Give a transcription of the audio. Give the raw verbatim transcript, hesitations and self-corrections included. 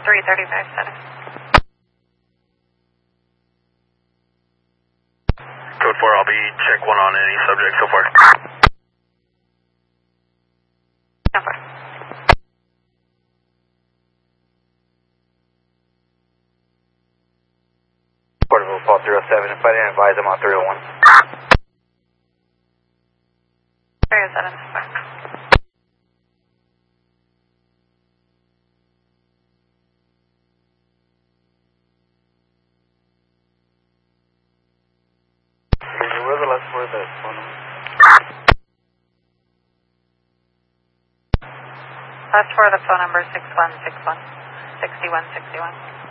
three thirty-five seven. Code four, I'll be check one on any subject so far. So far. Portable Paul three oh seven, if I didn't advise, I'm on three oh one. three oh seven so far. Where's the last word that phone number? Last four of the phone number six one six one. sixty-one sixty-one.